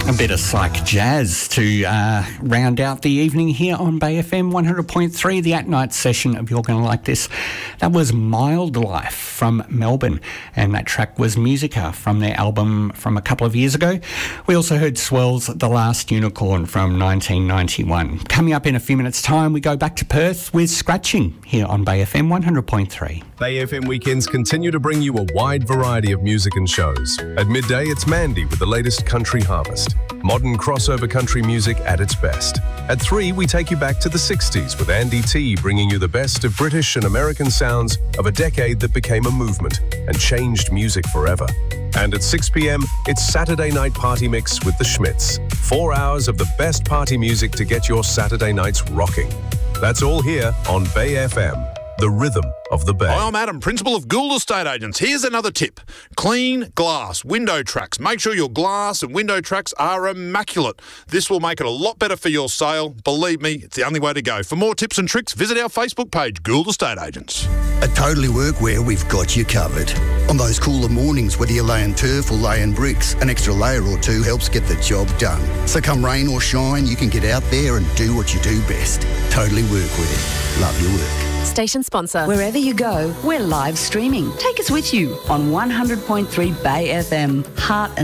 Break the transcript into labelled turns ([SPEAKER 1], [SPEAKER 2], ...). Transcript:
[SPEAKER 1] A bit of psych jazz to round out the evening here on Bay FM 100.3, the at-night session of You're Gonna Like This. That was Mild Life from Melbourne, and that track was Musica from their album from a couple of years ago. We also heard Swell's The Last Unicorn from 1991. Coming up in a few minutes' time, we go back to Perth with Scratching here on Bay FM 100.3.
[SPEAKER 2] Bay FM weekends continue to bring you a wide variety of music and shows. At midday, it's Mandy with the latest country harvest. Modern crossover country music at its best. At 3, we take you back to the 60s with Andy T bringing you the best of British and American sounds of a decade that became a movement and changed music forever. And at 6 p.m, it's Saturday Night Party Mix with the Schmitz. 4 hours of the best party music to get your Saturday nights rocking. That's all here on Bay FM, the rhythm of the Bay.
[SPEAKER 3] Hi, I'm Adam, Principal of Gould Estate Agents. Here's another tip. Clean glass, window tracks. Make sure your glass and window tracks are immaculate. This will make it a lot better for your sale. Believe me, it's the only way to go. For more tips and tricks, visit our Facebook page, Gould Estate Agents.
[SPEAKER 4] At Totally Workwear, we've got you covered. On those cooler mornings, whether you're laying turf or laying bricks, an extra layer or two helps get the job done. So come rain or shine, you can get out there and do what you do best. Totally Workwear. Love your work.
[SPEAKER 5] Station sponsor.
[SPEAKER 6] Wherever you go, we're live streaming. Take us with you on 100.3 Bay FM. Heart